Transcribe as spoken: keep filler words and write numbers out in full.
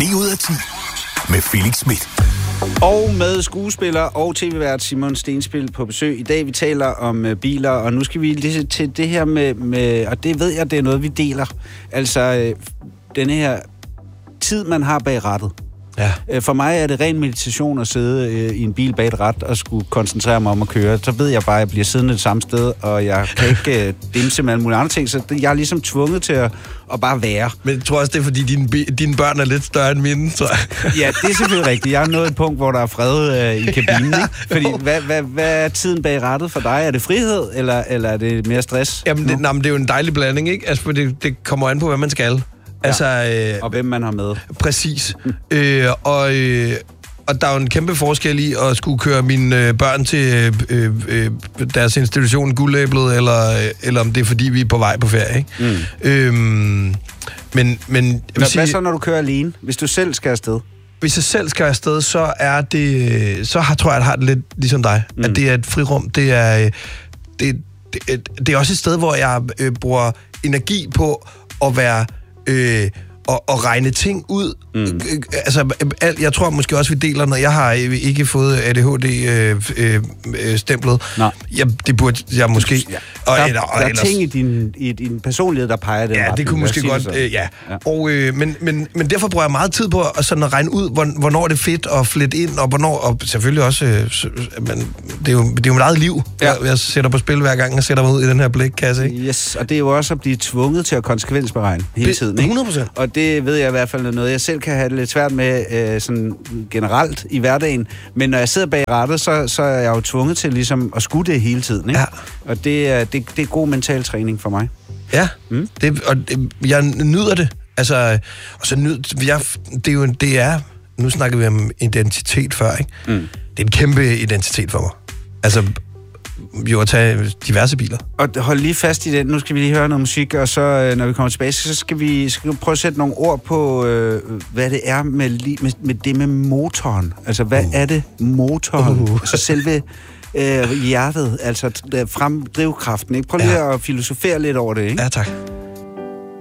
ni ud af ti med Felix Smith. Og med skuespiller og tv-vært Simon Stenspil på besøg. I dag vi taler om uh, biler, og nu skal vi lige til det her med, med, og det ved jeg, det er noget, vi deler. Altså, uh, denne her tid, man har bag rattet. Ja. For mig er det ren meditation at sidde øh, i en bil bag et rat og skulle koncentrere mig om at køre. Så ved jeg bare, at jeg bliver siddende det samme sted, og jeg kan ikke øh, dimse med alle mulige andre ting, så jeg er ligesom tvunget til at, at bare være. Men jeg tror også, det er, fordi dine, dine børn er lidt større end mine, tror jeg. Ja, det er selvfølgelig rigtigt. Jeg er nået et punkt, hvor der er fred øh, i kabinen, ikke? Fordi, hvad, hvad, hvad er tiden bag rattet for dig? Er det frihed, eller, eller er det mere stress? Jamen, det, nej, men det er jo en dejlig blanding, ikke? Altså, det, det kommer an på, hvad man skal. Altså, ja. Og hvem man har med. Præcis. Mm. Øh, og, øh, og der er jo en kæmpe forskel i at skulle køre mine øh, børn til øh, øh, deres institution Guldæblet, eller, øh, eller om det er, fordi vi er på vej på ferie, ikke? Mm. Øhm, men, men Nå, sige, hvad så, når du kører alene? Hvis du selv skal afsted? Hvis jeg selv skal afsted, så er det... Så har, tror jeg, at jeg har det lidt ligesom dig. Mm. At det er et frirum. Det er, det, det, det er også et sted, hvor jeg øh, bruger energi på at være... Øh, og, og regne ting ud. Mm. Altså, jeg tror måske også, vi deler, når jeg har ikke fået A D H D-stemplet. Øh, øh, jeg, det burde jeg måske... Ja. Og, der, eller, og der er ellers, ting i din, i din personlighed, der peger den ja, retning. det kunne måske godt... Øh, ja. ja. Og, øh, men, men, men derfor bruger jeg meget tid på at, sådan at regne ud, hvornår det er fedt at flette ind, og hvornår... Og selvfølgelig også... Øh, men det, er jo, det er jo mit eget liv, ja. jeg, jeg sætter på spil hver gang, og sætter mig ud i den her blikkasse, ikke? Yes, og det er jo også at blive tvunget til at konsekvensberegne hele tiden, ikke? hundrede procent. Og det ved jeg i hvert fald noget, jeg selv kan have det lidt svært med øh, sådan generelt i hverdagen. Men når jeg sidder bag rattet, så, så er jeg jo tvunget til ligesom at skue det hele tiden, ikke? Ja. Og det er, det, det er god mental træning for mig. Ja, mm. det, og det, jeg nyder det. Altså, og så nyder jeg, det er jo det er, nu snakker vi om identitet før, ikke? Mm. Det er en kæmpe identitet for mig. Altså, jo at tage diverse biler. Og hold lige fast i den. Nu skal vi lige høre noget musik, og så når vi kommer tilbage, så skal vi, skal vi prøve at sætte nogle ord på, øh, hvad det er med, med, med det med motoren. Altså, hvad uh. er det motoren? Uh. Altså selve øh, hjertet, altså frem drivkraften, ikke? Prøv lige ja. at filosofere lidt over det, ikke? Ja, tak.